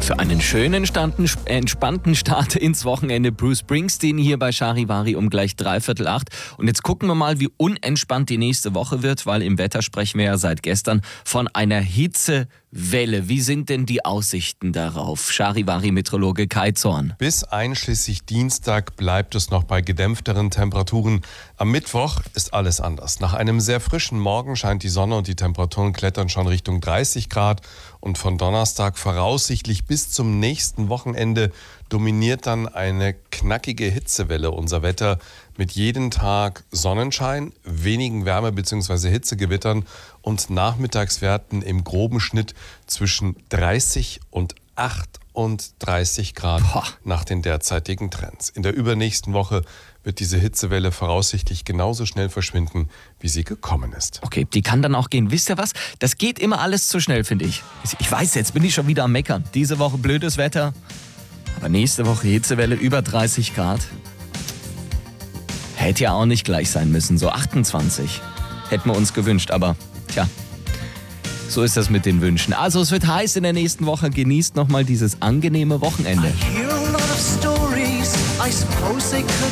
Für einen schönen, entspannten Start ins Wochenende Bruce Springsteen hier bei Charivari um gleich 7:45. Und jetzt gucken wir mal, wie unentspannt die nächste Woche wird, weil im Wetter sprechen wir ja seit gestern von einer Hitzewelle. Wie sind denn die Aussichten darauf? Charivari-Meteorologe Kai Zorn. Bis einschließlich Dienstag bleibt es noch bei gedämpfteren Temperaturen. Am Mittwoch ist alles anders. Nach einem sehr frischen Morgen scheint die Sonne und die Temperaturen klettern schon Richtung 30 Grad. Und von Donnerstag voraussichtlich bis zum nächsten Wochenende dominiert dann eine knackige Hitzewelle unser Wetter mit jedem Tag Sonnenschein, wenigen Wärme- bzw. Hitzegewittern und Nachmittagswerten im groben Schnitt zwischen 30 und 38 Grad nach den derzeitigen Trends. In der übernächsten Woche wird diese Hitzewelle voraussichtlich genauso schnell verschwinden, wie sie gekommen ist. Okay, die kann dann auch gehen. Wisst ihr was? Das geht immer alles zu schnell, finde ich. Ich weiß, jetzt bin ich schon wieder am Meckern. Diese Woche blödes Wetter, aber nächste Woche Hitzewelle über 30 Grad. Hätte ja auch nicht gleich sein müssen, so 28. Hätten wir uns gewünscht, aber tja, so ist das mit den Wünschen. Also es wird heiß in der nächsten Woche. Genießt nochmal dieses angenehme Wochenende. I hear a lot of stories. I suppose they could